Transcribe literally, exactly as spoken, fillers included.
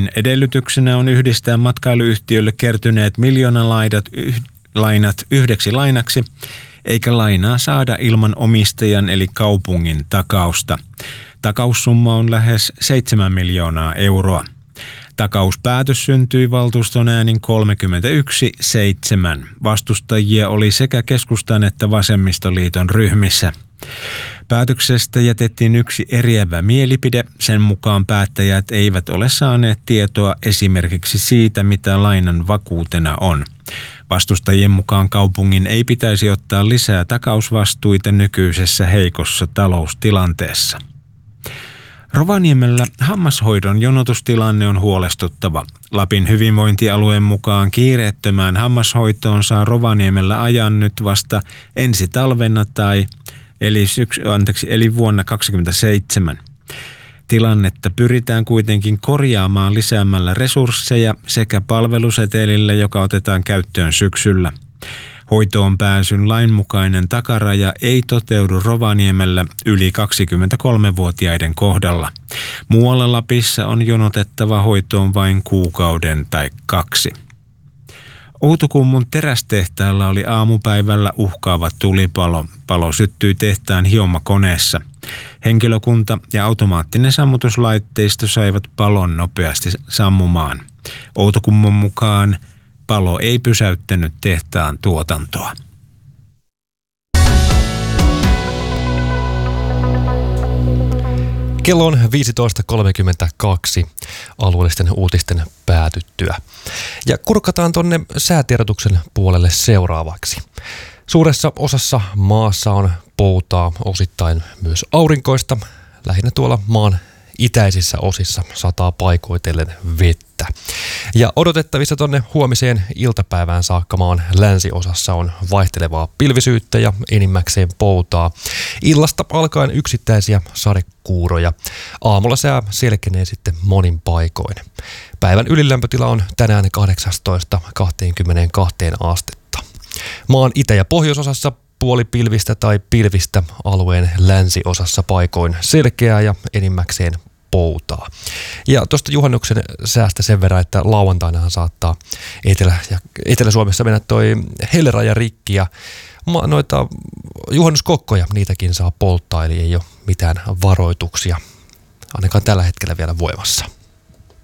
Lain edellytyksenä on yhdistää matkailuyhtiölle kertyneet miljoonalainat yh, lainat yhdeksi lainaksi, eikä lainaa saada ilman omistajan eli kaupungin takausta. Takaussumma on lähes seitsemän miljoonaa euroa. Takauspäätös syntyi valtuuston äänin kolmekymmentäyksi seitsemän. Vastustajia oli sekä keskustan että vasemmistoliiton ryhmissä. Päätöksestä jätettiin yksi eriävä mielipide. Sen mukaan päättäjät eivät ole saaneet tietoa esimerkiksi siitä, mitä lainan vakuutena on. Vastustajien mukaan kaupungin ei pitäisi ottaa lisää takausvastuita nykyisessä heikossa taloustilanteessa. Rovaniemellä hammashoidon jonotustilanne on huolestuttava. Lapin hyvinvointialueen mukaan kiireettömään hammashoitoon saa Rovaniemellä ajan nyt vasta ensi talvena tai eli, syksy, anteeksi, eli vuonna kaksikymmentäseitsemän. Tilannetta pyritään kuitenkin korjaamaan lisäämällä resursseja sekä palvelusetelillä, joka otetaan käyttöön syksyllä. Hoitoon pääsyn lainmukainen takaraja ei toteudu Rovaniemellä yli kaksikymmentäkolmevuotiaiden kohdalla. Muualla Lapissa on jonotettava hoitoon vain kuukauden tai kaksi. Outokummun terästehtaalla oli aamupäivällä uhkaava tulipalo. Palo syttyi tehtaan hiomakoneessa. Henkilökunta ja automaattinen sammutuslaitteisto saivat palon nopeasti sammumaan. Outokummun mukaan palo ei pysäyttänyt tehtaan tuotantoa. Kello on viisitoista kolmekymmentäkaksi alueellisten uutisten päätyttyä. Ja kurkataan tonne säätiedotuksen puolelle seuraavaksi. Suuressa osassa maassa on poutaa, osittain myös aurinkoista. Lähinnä tuolla maan itäisissä osissa sataa paikoitellen vettä. Ja odotettavissa tonne huomiseen iltapäivään saakka maan länsiosassa on vaihtelevaa pilvisyyttä ja enimmäkseen poutaa. Illasta alkaen yksittäisiä sadekuuroja. Aamulla sää selkenee sitten monin paikoin. Päivän ylilämpötila on tänään kahdeksantoista kaksikymmentäkaksi astetta. Maan itä- ja pohjoisosassa puolipilvistä tai pilvistä, alueen länsiosassa paikoin selkeää ja enimmäkseen poutaa. Ja tuosta juhannuksen säästä sen verran, että lauantainahan saattaa Etelä- ja Etelä-Suomessa mennä toi helleraja rikki ja noita juhannuskokkoja, niitäkin saa polttaa, eli ei ole mitään varoituksia ainakaan tällä hetkellä vielä voimassa.